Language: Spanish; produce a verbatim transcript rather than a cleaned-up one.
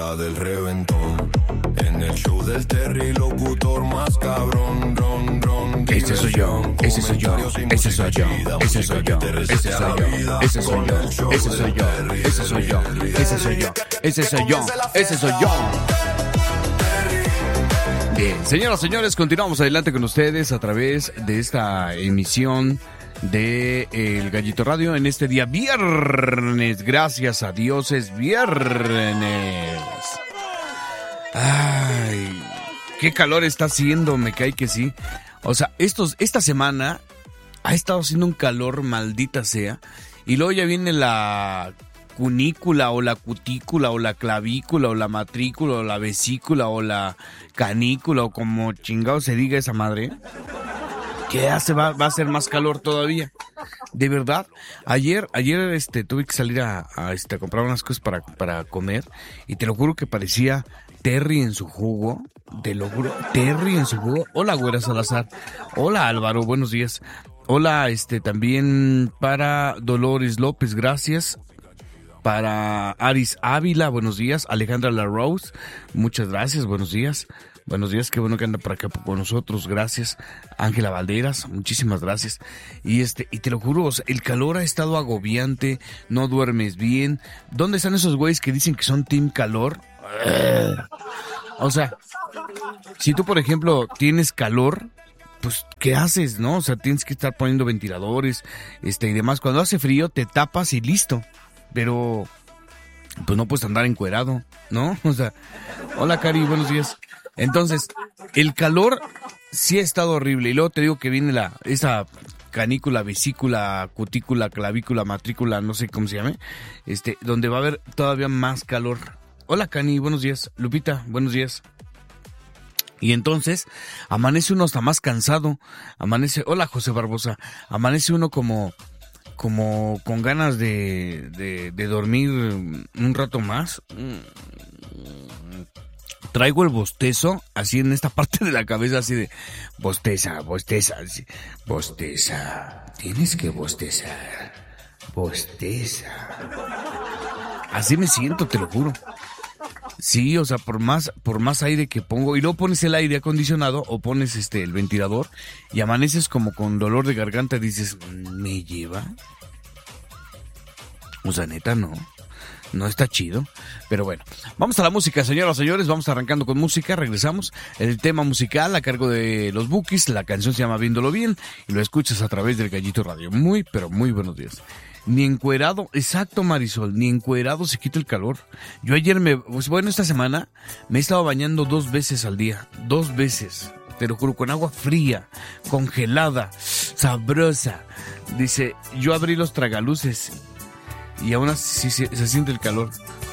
la del reventón. En el show del Terry, locutor más cabrón, ron, ron. Ese soy yo, ese soy yo, ese soy yo, ese soy yo, ese soy yo, ese soy yo, ese soy yo, ese soy yo, ese soy yo, ese soy yo, ese soy yo. Bien, señoras y señores, continuamos adelante con ustedes a través de esta emisión de El Gallito Radio en este día viernes. Gracias a Dios es viernes. Ay, qué calor está haciendo, me cae que sí. O sea, estos, esta semana ha estado haciendo un calor, maldita sea. Y luego ya viene la cunícula o la cutícula o la clavícula o la matrícula o la vesícula o la canícula o como chingado se diga esa madre. Que hace, va, va a ser más calor todavía. De verdad, ayer, ayer este, tuve que salir a, a, este, a comprar unas cosas para, para comer. Y te lo juro que parecía Terry en su jugo. Te lo juro, Terry en su jugo. Hola, Güera Salazar. Hola, Álvaro, buenos días. Hola, este, también para Dolores López, gracias. Para Aris Ávila, buenos días. Alejandra Larose, muchas gracias, buenos días. Buenos días, qué bueno que anda por acá con nosotros, gracias. Ángela Valderas, muchísimas gracias. Y este, y te lo juro, o sea, el calor ha estado agobiante, no duermes bien. ¿Dónde están esos güeyes que dicen que son team calor? O sea, si tú, por ejemplo, tienes calor, pues, ¿qué haces, no? O sea, tienes que estar poniendo ventiladores, este, y demás. Cuando hace frío, te tapas y listo. Pero, pues no puedes andar encuerado, ¿no? O sea, hola, Cari, buenos días. Entonces, el calor sí ha estado horrible. Y luego te digo que viene la esa canícula, vesícula, cutícula, clavícula, matrícula, no sé cómo se llame, este, donde va a haber todavía más calor. Hola, Cani, buenos días. Lupita, buenos días. Y entonces, amanece uno hasta más cansado. Amanece, hola, José Barbosa. Amanece uno como, como con ganas de, de, de dormir un rato más. Traigo el bostezo así en esta parte de la cabeza, así de bosteza, bosteza, así, bosteza. Tienes que bostezar, bosteza. Así me siento, te lo juro. Sí, o sea, por más, por más aire que pongo, y luego pones el aire acondicionado o pones este el ventilador y amaneces como con dolor de garganta y dices, ¿me lleva? O sea, neta, no. No está chido, pero bueno. Vamos a la música, señoras y señores. Vamos arrancando con música, regresamos. El tema musical a cargo de los Bukis. La canción se llama Viéndolo Bien y lo escuchas a través del Gallito Radio. Muy, pero muy buenos días. Ni encuerado, exacto, Marisol, ni encuerado se quita el calor. Yo ayer me, pues bueno, esta semana me he estado bañando dos veces al día. Dos veces, te lo juro, con agua fría, congelada, sabrosa. Dice, yo abrí los tragaluces y aún así se, se siente el calor.